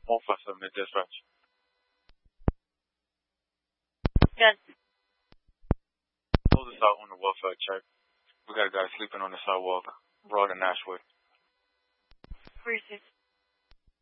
1 for mid-dispatch. Good. Hold us out on the welfare check. We got a guy sleeping on the sidewalk, Broad and Ashwood. 3-6.